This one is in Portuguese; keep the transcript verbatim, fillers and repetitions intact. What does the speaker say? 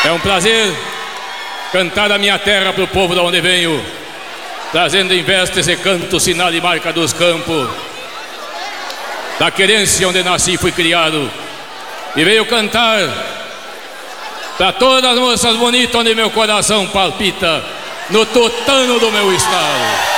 É um prazer cantar a minha terra pro povo de onde venho, trazendo em vestes e canto, sinal e marca dos campos, da querência onde nasci e fui criado. E veio cantar pra todas as moças bonitas onde meu coração palpita, no tutano do meu estado.